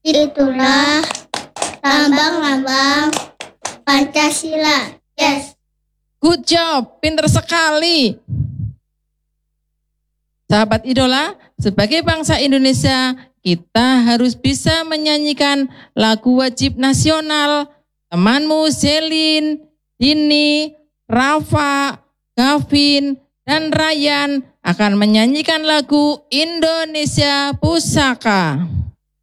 Itulah lambang-lambang Pancasila. Yes. Good job, pinter sekali. Sahabat idola, sebagai bangsa Indonesia, kita harus bisa menyanyikan lagu wajib nasional. Temanmu Zelin, Dini, Rafa, Gavin, dan Ryan akan menyanyikan lagu Indonesia Pusaka.